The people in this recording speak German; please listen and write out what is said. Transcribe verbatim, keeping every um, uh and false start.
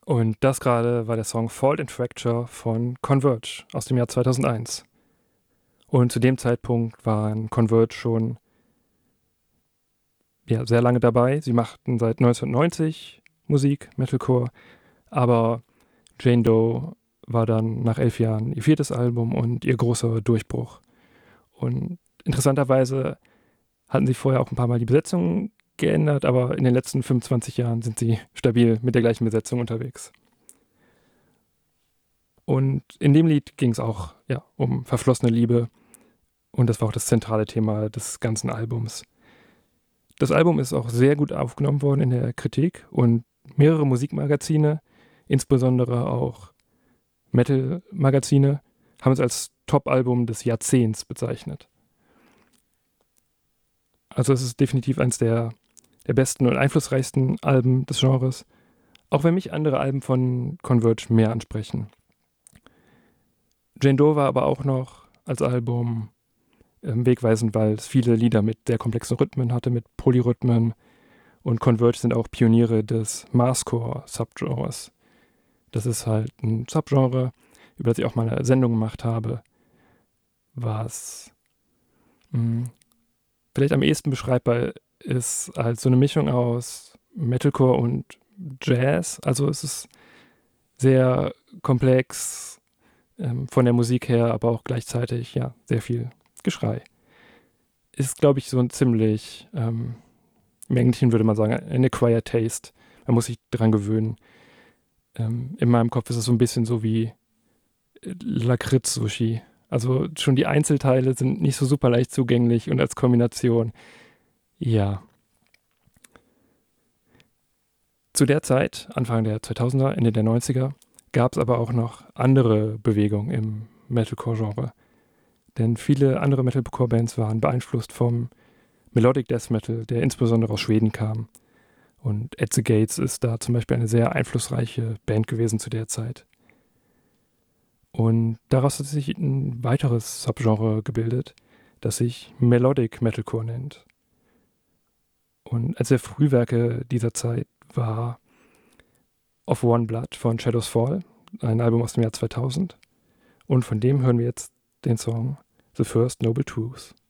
Und das gerade war der Song Fault and Fracture von Converge aus dem Jahr zweitausendeins. Und zu dem Zeitpunkt waren Converge schon ja, sehr lange dabei. Sie machten seit neunzehnhundertneunzig Musik, Metalcore, aber Jane Doe war dann nach elf Jahren ihr viertes Album und ihr großer Durchbruch. Und interessanterweise hatten sie vorher auch ein paar Mal die Besetzung geändert, aber in den letzten fünfundzwanzig Jahren sind sie stabil mit der gleichen Besetzung unterwegs. Und in dem Lied ging es auch ja, um verflossene Liebe und das war auch das zentrale Thema des ganzen Albums. Das Album ist auch sehr gut aufgenommen worden in der Kritik und mehrere Musikmagazine, insbesondere auch Metal-Magazine, haben es als Top-Album des Jahrzehnts bezeichnet. Also es ist definitiv eines der, der besten und einflussreichsten Alben des Genres, auch wenn mich andere Alben von Converge mehr ansprechen. Jane Doe war aber auch noch als Album ähm, wegweisend, weil es viele Lieder mit sehr komplexen Rhythmen hatte, mit Polyrhythmen. Und Converge sind auch Pioniere des Mathcore-Subgenres. Das ist halt ein Subgenre, über das ich auch mal eine Sendung gemacht habe, was mh, vielleicht am ehesten beschreibbar ist als so eine Mischung aus Metalcore und Jazz. Also es ist sehr komplex ähm, von der Musik her, aber auch gleichzeitig ja sehr viel Geschrei. Ist, glaube ich, so ein ziemlich, ähm, im Englischen würde man sagen, ein acquired taste. Man muss sich dran gewöhnen. Ähm, in meinem Kopf ist es so ein bisschen so wie Lakritz-Sushi. Also schon die Einzelteile sind nicht so super leicht zugänglich und als Kombination, ja. Zu der Zeit, Anfang der zweitausender, Ende der neunziger, gab es aber auch noch andere Bewegungen im Metalcore-Genre. Denn viele andere Metalcore-Bands waren beeinflusst vom Melodic Death Metal, der insbesondere aus Schweden kam. Und At the Gates ist da zum Beispiel eine sehr einflussreiche Band gewesen zu der Zeit. Und daraus hat sich ein weiteres Subgenre gebildet, das sich Melodic Metalcore nennt. Und als der Frühwerke dieser Zeit war Of One Blood von Shadows Fall, ein Album aus dem Jahr zweitausend. Und von dem hören wir jetzt den Song The First Noble Truth.